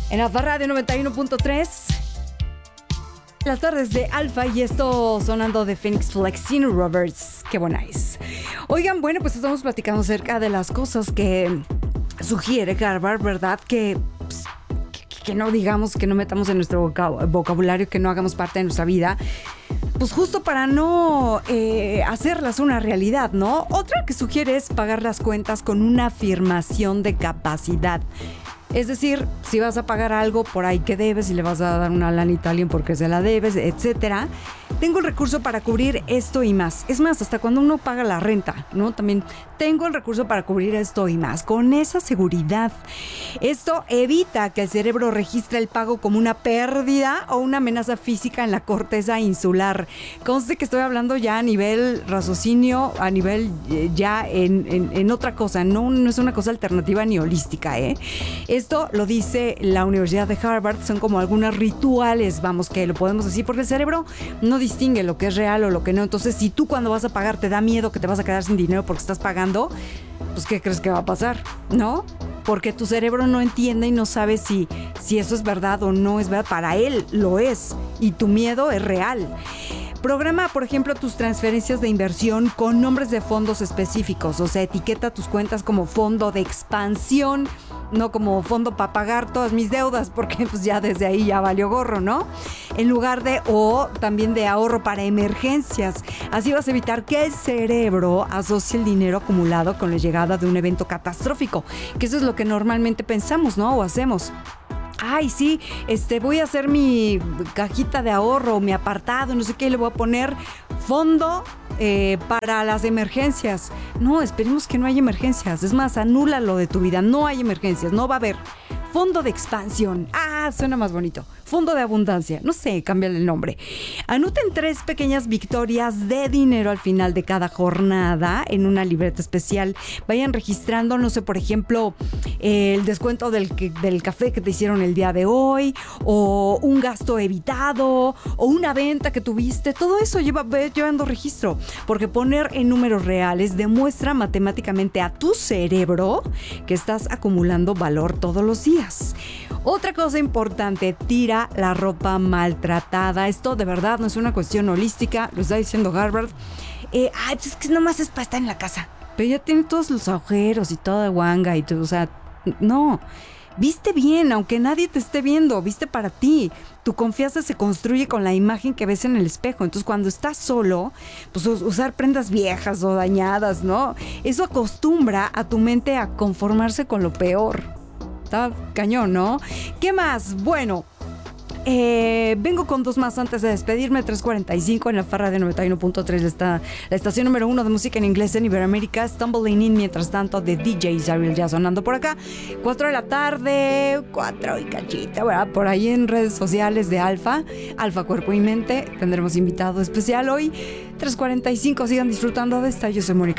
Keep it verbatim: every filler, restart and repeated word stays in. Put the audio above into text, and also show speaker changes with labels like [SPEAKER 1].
[SPEAKER 1] en Alfa Radio noventa y uno punto tres. Las tardes de Alfa y esto sonando de Phoenix Flexing Roberts. Qué buena es. Oigan, bueno, pues estamos platicando acerca de las cosas que sugiere Harvard, ¿verdad? Que, pues, que, que no digamos, que no metamos en nuestro vocabulario, que no hagamos parte de nuestra vida. Pues justo para no eh, hacerlas una realidad, ¿no? Otra que sugiere es pagar las cuentas con una afirmación de capacidad. Es decir, si vas a pagar algo por ahí que debes y le vas a dar una lanita a alguien porque se la debes, etcétera, tengo el recurso para cubrir esto y más. Es más, hasta cuando uno paga la renta, ¿no? También tengo el recurso para cubrir esto y más. Con esa seguridad. Esto evita que el cerebro registre el pago como una pérdida o una amenaza física en la corteza insular. Conste que estoy hablando ya a nivel raciocinio, a nivel eh, ya en, en, en otra cosa. No, no es una cosa alternativa ni holística, ¿eh? Esto lo dice la Universidad de Harvard, son como algunos rituales, vamos, que lo podemos decir, porque el cerebro no distingue lo que es real o lo que no. Entonces, si tú cuando vas a pagar te da miedo que te vas a quedar sin dinero porque estás pagando, pues ¿qué crees que va a pasar? ¿No? Porque tu cerebro no entiende y no sabe si, si eso es verdad o no es verdad. Para él lo es y tu miedo es real. Programa, por ejemplo, tus transferencias de inversión con nombres de fondos específicos. O sea, etiqueta tus cuentas como fondo de expansión, no como fondo para pagar todas mis deudas, porque pues ya desde ahí ya valió gorro, ¿no? En lugar de, o también de ahorro para emergencias. Así vas a evitar que el cerebro asocie el dinero acumulado con la llegada de un evento catastrófico, que eso es lo que normalmente pensamos, ¿no? O hacemos. Ay, sí, este, voy a hacer mi cajita de ahorro, mi apartado, no sé qué, le voy a poner fondo eh, para las emergencias. No, esperemos que no haya emergencias. Es más, anúlalo de tu vida. No hay emergencias, no va a haber. Fondo de expansión. Ah, suena más bonito. Fondo de abundancia. No sé, cámbiale el nombre. Anoten tres pequeñas victorias de dinero al final de cada jornada en una libreta especial. Vayan registrando, no sé, por ejemplo, eh, el descuento del, del café que te hicieron el día de hoy, o un gasto evitado, o una venta que tuviste. Todo eso lleva ve llevando registro, porque poner en números reales demuestra matemáticamente a tu cerebro que estás acumulando valor todos los días. Otra cosa importante, tira la ropa maltratada. Esto de verdad no es una cuestión holística, lo está diciendo Harvard. Eh, ay, pues es que nomás es para estar en la casa. Pero ya tiene todos los agujeros y toda guanga y todo, o sea, no. Viste bien, aunque nadie te esté viendo, viste para ti. Tu confianza se construye con la imagen que ves en el espejo. Entonces, cuando estás solo, pues usar prendas viejas o dañadas, ¿no? Eso acostumbra a tu mente a conformarse con lo peor. Está cañón, ¿no? ¿Qué más? Bueno, eh, vengo con dos más antes de despedirme. Tres cuarenta y cinco en la Farra de noventa y uno punto tres, la, la estación número uno de música en inglés en Iberoamérica. Stumbling In, mientras tanto, de D J Zaril ya sonando por acá. Cuatro de la tarde, cuatro y cachita, ¿verdad? Por ahí en redes sociales de Alfa, Alfa Cuerpo y Mente. Tendremos invitado especial hoy. Tres cuarenta y cinco, sigan disfrutando de esta. Yo soy Mónica.